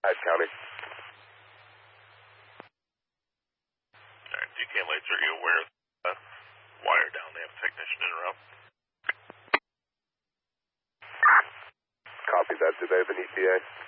Hyde County. Alright, DK Lights, are you aware of the wire down? They have a technician in route. Copy that. Do they have an ETA?